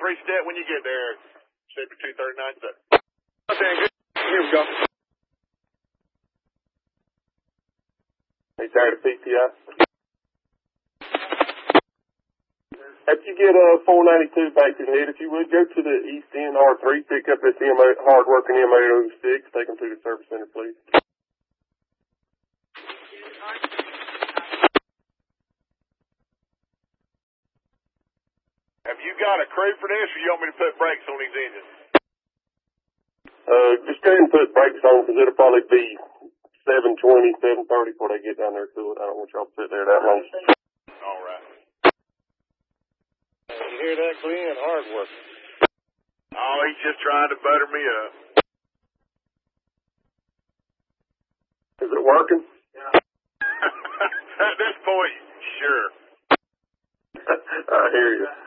3-step when you get there. Chevy 239 set. Okay, good. Here we go. Hey, tired of PTI? If you get 492 back to the head, if you would, go to the East End R3, pick up this hard-working M806, take them to the service center, please. Have you got a crew for this, or you want me to put brakes on these engines? Just go ahead and put brakes on, because it'll probably be 7:20, 7:30 before they get down there to it. I don't want y'all to sit there that long. All right. You hear that, Glenn? Hard work. Oh, he's just trying to butter me up. Is it working? At this point, sure. I hear you.